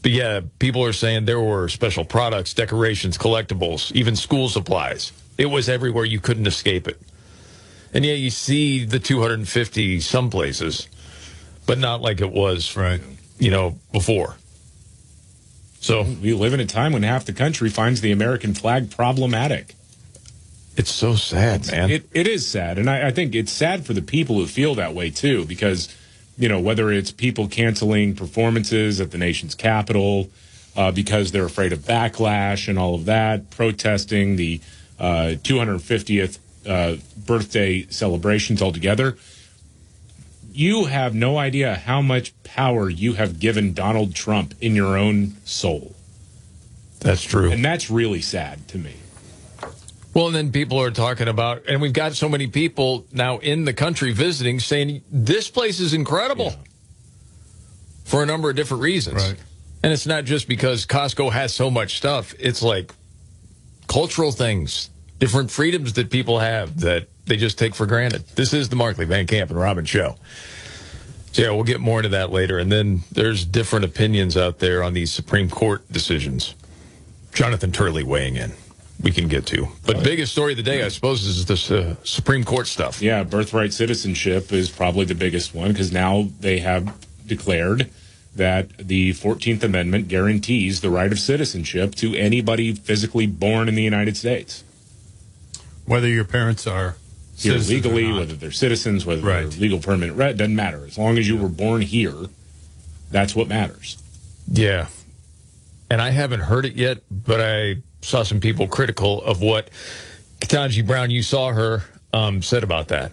But yeah, people are saying there were special products, decorations, collectibles, even school supplies. It was everywhere. You couldn't escape it. And yeah, you see the 250 some places, but not like it was, right, before. So we live in a time when half the country finds the American flag problematic. It's so sad, man. It is sad. And I think it's sad for the people who feel that way, too, because, whether it's people canceling performances at the nation's capital because they're afraid of backlash and all of that, protesting the 250th birthday celebrations altogether. You have no idea how much power you have given Donald Trump in your own soul. That's true. And that's really sad to me. Well, and then people are talking about, and we've got so many people now in the country visiting saying this place is incredible for a number of different reasons. Right. And it's not just because Costco has so much stuff. It's like cultural things, different freedoms that people have that they just take for granted. This is the Markley, Van Camp, and Robin show. So, yeah, we'll get more into that later. And then there's different opinions out there on these Supreme Court decisions. Jonathan Turley weighing in. We can get to. But biggest story of the day, I suppose, is this Supreme Court stuff. Yeah, birthright citizenship is probably the biggest one because now they have declared that the 14th Amendment guarantees the right of citizenship to anybody physically born in the United States. Whether your parents are here legally, whether they're citizens, whether they're legal permanent resident, doesn't matter. As long as you were born here, that's what matters. Yeah. And I haven't heard it yet, but I saw some people critical of what Ketanji Brown, you saw her, said about that.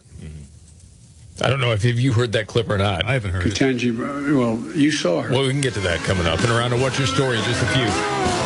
I don't know if you heard that clip or not. I haven't heard Ketanji, well, you saw her. Well, we can get to that coming up. And around to What's Your Story in just a few.